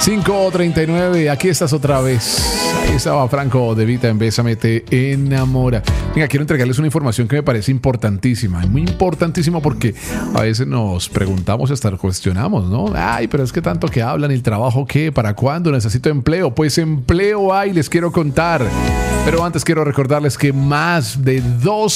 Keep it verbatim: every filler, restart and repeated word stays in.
cinco treinta y nueve, aquí estás otra vez. Ahí estaba Franco De Vita en Bésame Te Enamora. Venga, quiero entregarles una información que me parece importantísima. Muy importantísima porque a veces nos preguntamos, hasta cuestionamos, ¿no? Ay, pero es que tanto que hablan, el trabajo, ¿qué? ¿Para cuándo? Necesito empleo. Pues empleo hay, les quiero contar. Pero antes quiero recordarles que más de dos